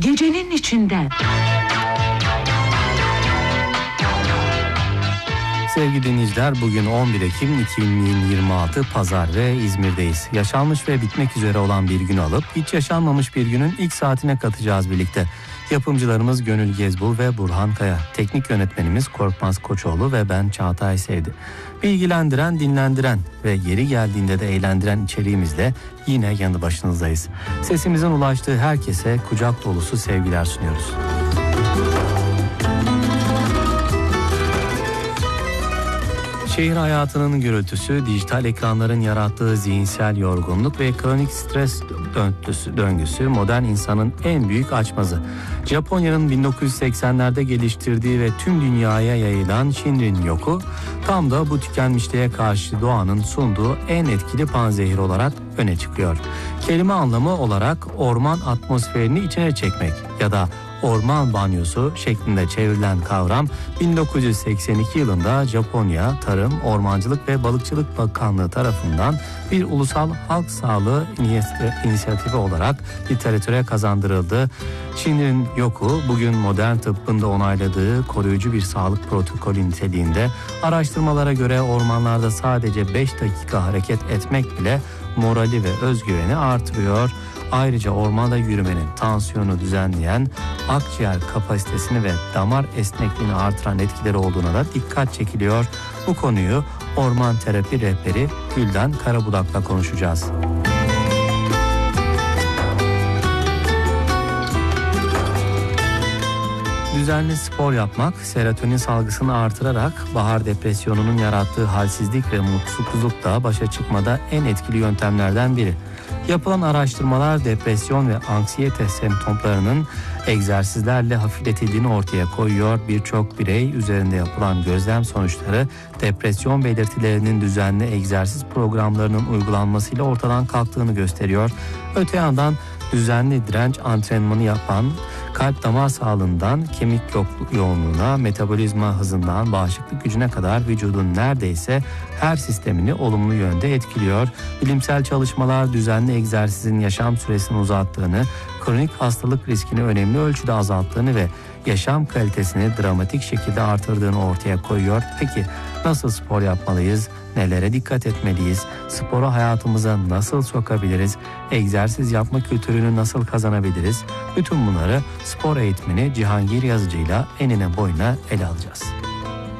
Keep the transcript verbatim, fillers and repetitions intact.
Gecenin içinden. Sevgili dinleyiciler, bugün on bir Ekim iki bin yirmi altı Pazar ve İzmir'deyiz. Yaşanmış ve bitmek üzere olan bir günü alıp hiç yaşanmamış bir günün ilk saatine katacağız birlikte. Yapımcılarımız Gönül Gezbul ve Burhan Kaya, teknik yönetmenimiz Korkmaz Koçoğlu ve ben Çağatay Sevdi. Bilgilendiren, dinlendiren ve yeri geldiğinde de eğlendiren içeriğimizle yine yanı başınızdayız. Sesimizin ulaştığı herkese kucak dolusu sevgiler sunuyoruz. Şehir hayatının gürültüsü, dijital ekranların yarattığı zihinsel yorgunluk ve kronik stres döngüsü, döngüsü modern insanın en büyük açmazı. Japonya'nın bin dokuz yüz seksenlerde geliştirdiği ve tüm dünyaya yayılan Shinrin-yoku tam da bu tükenmişliğe karşı doğanın sunduğu en etkili panzehir olarak öne çıkıyor. Kelime anlamı olarak orman atmosferini içine çekmek ya da orman banyosu şeklinde çevrilen kavram bin dokuz yüz seksen iki yılında Japonya Tarım, Ormancılık ve Balıkçılık Bakanlığı tarafından bir ulusal halk sağlığı inisiyatifi olarak literatüre kazandırıldı. Shinrin-yoku bugün modern tıbbın da onayladığı koruyucu bir sağlık protokolü niteliğinde. Araştırmalara göre ormanlarda sadece beş dakika hareket etmek bile morali ve özgüveni artırıyor. Ayrıca ormanda yürümenin tansiyonu düzenleyen, akciğer kapasitesini ve damar esnekliğini artıran etkileri olduğuna da dikkat çekiliyor. Bu konuyu orman terapi rehberi Gülden Karabudak'la konuşacağız. Düzenli spor yapmak, serotonin salgısını artırarak bahar depresyonunun yarattığı halsizlik ve mutsuzlukla başa çıkmada en etkili yöntemlerden biri. Yapılan araştırmalar depresyon ve anksiyete semptomlarının egzersizlerle hafifletildiğini ortaya koyuyor. Birçok birey üzerinde yapılan gözlem sonuçları depresyon belirtilerinin düzenli egzersiz programlarının uygulanmasıyla ortadan kalktığını gösteriyor. Öte yandan düzenli direnç antrenmanı yapan kalp damar sağlığından kemik yoğunluğuna, metabolizma hızından bağışıklık gücüne kadar vücudun neredeyse her sistemini olumlu yönde etkiliyor. Bilimsel çalışmalar düzenli egzersizin yaşam süresini uzattığını, kronik hastalık riskini önemli ölçüde azalttığını ve yaşam kalitesini dramatik şekilde artırdığını ortaya koyuyor. Peki nasıl spor yapmalıyız? Nelere dikkat etmeliyiz? Sporu hayatımıza nasıl sokabiliriz? Egzersiz yapma kültürünü nasıl kazanabiliriz? Bütün bunları spor eğitmeni Cihangir Yazıcı'yla enine boyuna ele alacağız.